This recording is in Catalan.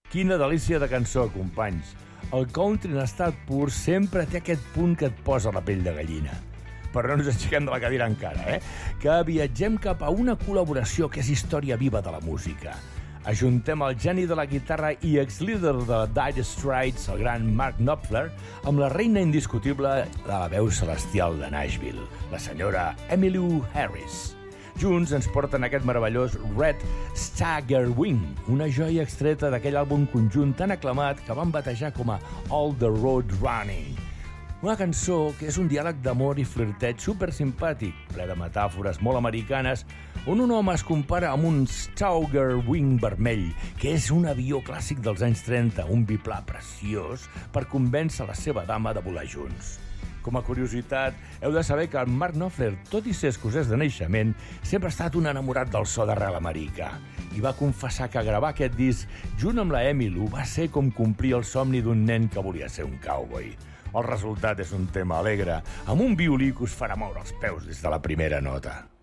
Quina delícia de cançó, companys. El country en estat pur sempre té aquest punt que et posa la pell de gallina. Però no ens aixequem de la cadira encara, que viatgem cap a una col·laboració que és història viva de la música. Ajuntem el geni de la guitarra i ex-líder de Dire Straits, el gran Mark Knopfler, amb la reina indiscutible de la veu celestial de Nashville, la senyora Emmylou Harris. Junts ens porten aquest meravellós Red Stagger Wing, una joia extreta d'aquell àlbum conjunt tan aclamat que van batejar com a All the Road Running. Una cançó que és un diàleg d'amor i flirteig supersimpàtic, ple de metàfores molt americanes, on un home es compara amb un Stagger Wing vermell, que és un avió clàssic dels anys 30, un biplà preciós per convèncer la seva dama de volar junts. Com a curiositat, heu de saber que el Mark Knopfler, tot i ser escocès de naixement, sempre ha estat un enamorat del so d'arrel americà i va confessar que gravar aquest disc junt amb la Emmylou va ser com complir el somni d'un nen que volia ser un cowboy. El resultat és un tema alegre, amb un violí que us farà moure els peus des de la primera nota.